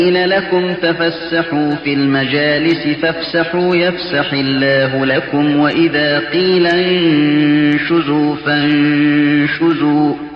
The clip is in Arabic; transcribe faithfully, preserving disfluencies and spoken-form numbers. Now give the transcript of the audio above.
قيل لكم تفسحوا في المجالس فافسحوا يفسح الله لكم وإذا قيل انشزوا فانشزوا